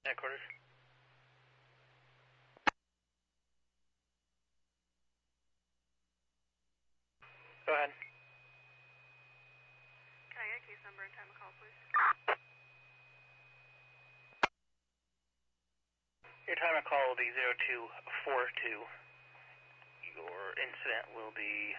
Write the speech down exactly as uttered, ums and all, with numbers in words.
Headquarters. Go ahead. Can I get a case number and time of call, please? Your time of call will be zero two four two. Your incident will be